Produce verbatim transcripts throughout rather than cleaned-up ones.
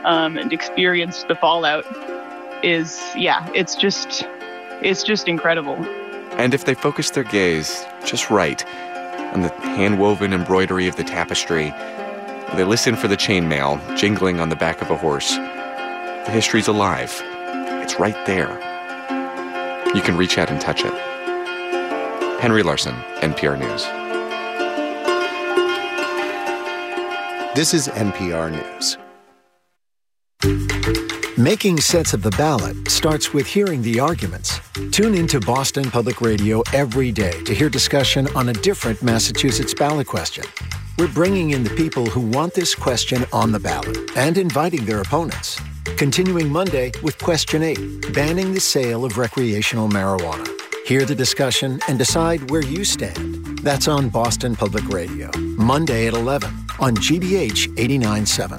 um, and experience the fallout is, yeah, it's just, it's just incredible. And if they focus their gaze just right on the hand-woven embroidery of the tapestry, they listen for the chainmail jingling on the back of a horse, the history's alive. It's right there. You can reach out and touch it. Henry Larson, N P R News. This is N P R News. Making sense of the ballot starts with hearing the arguments. Tune into Boston Public Radio every day to hear discussion on a different Massachusetts ballot question. We're bringing in the people who want this question on the ballot and inviting their opponents. Continuing Monday with Question eight, banning the sale of recreational marijuana. Hear the discussion and decide where you stand. That's on Boston Public Radio, Monday at eleven on G B H eighty-nine point seven.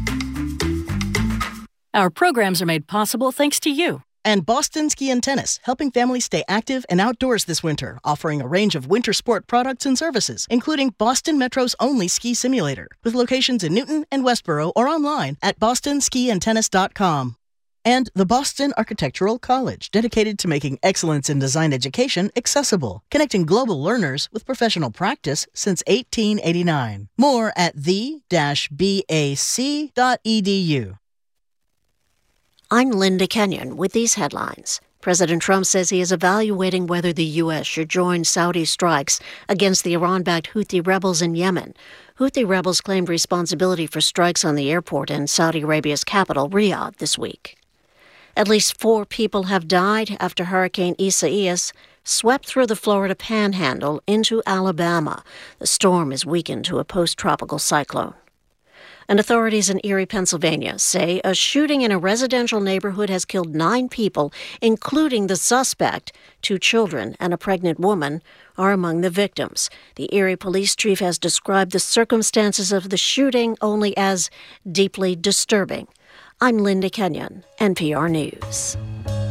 Our programs are made possible thanks to you. And Boston Ski and Tennis, helping families stay active and outdoors this winter, offering a range of winter sport products and services, including Boston Metro's only ski simulator, with locations in Newton and Westboro or online at boston ski and tennis dot com. And the Boston Architectural College, dedicated to making excellence in design education accessible, connecting global learners with professional practice since eighteen eighty-nine. More at the dash b a c dot e d u. I'm Linda Kenyon with these headlines. President Trump says he is evaluating whether the U S should join Saudi strikes against the Iran-backed Houthi rebels in Yemen. Houthi rebels claimed responsibility for strikes on the airport in Saudi Arabia's capital, Riyadh, this week. At least four people have died after Hurricane Isaias swept through the Florida Panhandle into Alabama. The storm is weakened to a post-tropical cyclone. And authorities in Erie, Pennsylvania, say a shooting in a residential neighborhood has killed nine people, including the suspect. Two children and a pregnant woman are among the victims. The Erie police chief has described the circumstances of the shooting only as deeply disturbing. I'm Linda Kenyon, N P R News.